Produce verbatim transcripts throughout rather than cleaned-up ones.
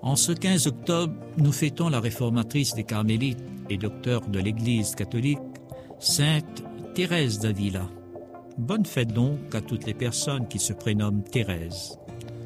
En ce quinze octobre, nous fêtons la réformatrice des Carmélites et docteur de l'Église catholique, Sainte Thérèse d'Avila. Bonne fête donc à toutes les personnes qui se prénomment Thérèse.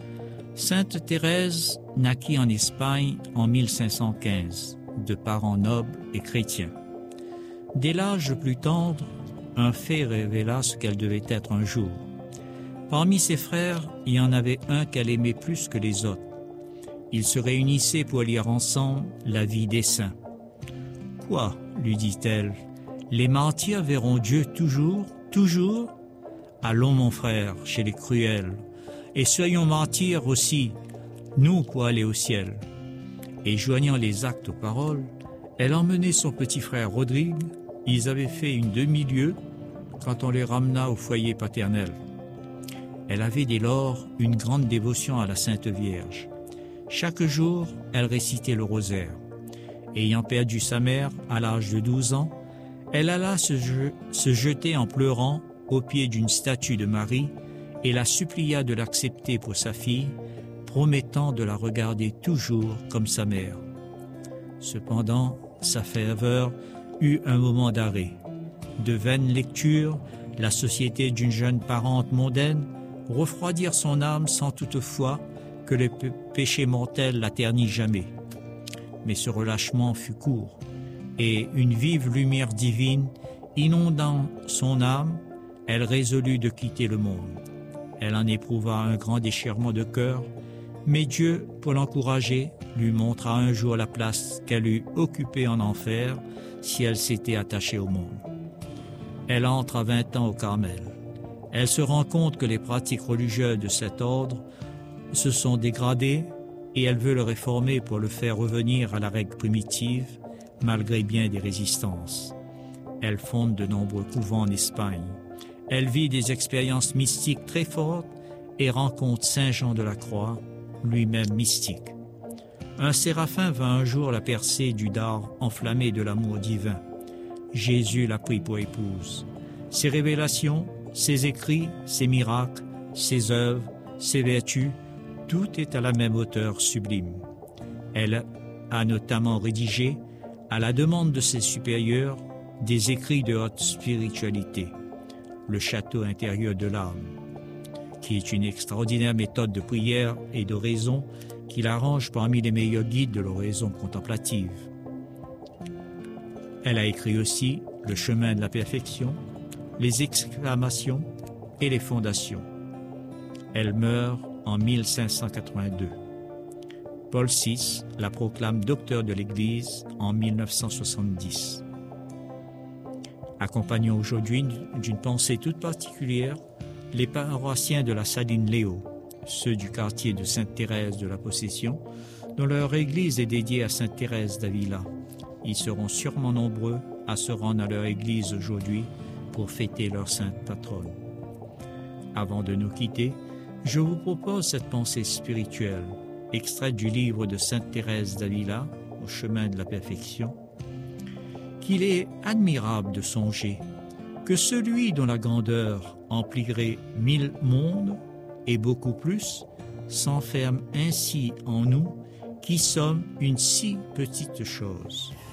Sainte Thérèse naquit en Espagne en mille cinq cent quinze, de parents nobles et chrétiens. Dès l'âge le plus tendre, un fait révéla ce qu'elle devait être un jour. Parmi ses frères, il y en avait un qu'elle aimait plus que les autres. Ils se réunissaient pour lire ensemble la vie des saints. « Quoi, lui dit-elle, les martyrs verront Dieu toujours, toujours ? Allons, mon frère, chez les cruels, et soyons martyrs aussi, nous, pour aller au ciel. » Et joignant les actes aux paroles, elle emmenait son petit frère Rodrigue. Ils avaient fait une demi-lieue quand on les ramena au foyer paternel. Elle avait dès lors une grande dévotion à la Sainte Vierge. Chaque jour, elle récitait le rosaire. Ayant perdu sa mère à l'âge de douze ans, elle alla se, je- se jeter en pleurant au pied d'une statue de Marie et la supplia de l'accepter pour sa fille, promettant de la regarder toujours comme sa mère. Cependant, sa ferveur eut un moment d'arrêt. De vaines lectures, la société d'une jeune parente mondaine refroidirent son âme sans toutefois que le p- péché mortel la ternit jamais. Mais ce relâchement fut court, et une vive lumière divine inondant son âme, elle résolut de quitter le monde. Elle en éprouva un grand déchirement de cœur, mais Dieu, pour l'encourager, lui montra un jour la place qu'elle eût occupée en enfer si elle s'était attachée au monde. Elle entre à vingt ans au Carmel. Elle se rend compte que les pratiques religieuses de cet ordre se sont dégradées et elle veut le réformer pour le faire revenir à la règle primitive, malgré bien des résistances. Elle fonde de nombreux couvents en Espagne. Elle vit des expériences mystiques très fortes et rencontre Saint Jean de la Croix, lui-même mystique. Un séraphin vint un jour la percer du dard enflammé de l'amour divin. Jésus l'a pris pour épouse. Ses révélations, ses écrits, ses miracles, ses œuvres, ses vertus, tout est à la même hauteur sublime. Elle a notamment rédigé, à la demande de ses supérieurs, des écrits de haute spiritualité, le château intérieur de l'âme, qui est une extraordinaire méthode de prière et d'oraison qui la range parmi les meilleurs guides de l'oraison contemplative. Elle a écrit aussi le chemin de la perfection, les exclamations et les fondations. Elle meurt en mille cinq cent quatre-vingt-deux. Paul six la proclame docteur de l'Église en mille neuf cent soixante-dix. Accompagnons aujourd'hui d'une pensée toute particulière les paroissiens de la Saline Léo, ceux du quartier de Sainte-Thérèse de la Possession, dont leur église est dédiée à Sainte Thérèse d'Avila. Ils seront sûrement nombreux à se rendre à leur église aujourd'hui pour fêter leur sainte patronne. Avant de nous quitter, je vous propose cette pensée spirituelle, extraite du livre de Sainte Thérèse d'Avila, Au chemin de la perfection, qu'il est admirable de songer que celui dont la grandeur emplirait mille mondes et beaucoup plus s'enferme ainsi en nous qui sommes une si petite chose.